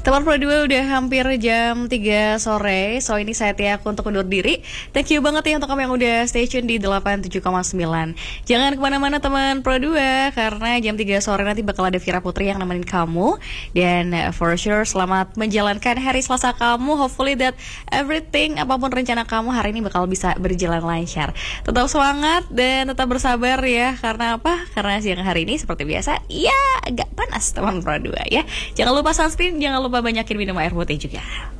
Teman Pro 2 udah hampir jam 3 sore. So ini saatnya aku untuk undur diri. Thank you banget ya untuk kamu yang udah stay tune di 87,9. Jangan kemana-mana teman Pro 2, karena jam 3 sore nanti bakal ada Vira Putri yang nemenin kamu. Dan for sure selamat menjalankan hari Selasa kamu. Hopefully that everything, apapun rencana kamu hari ini bakal bisa berjalan lancar. Tetap semangat dan tetap bersabar ya. Karena apa? Karena siang hari ini seperti biasa ya agak panas teman Pro 2 ya. Jangan lupa sunscreen, jangan lupa banyakin minum air putih juga.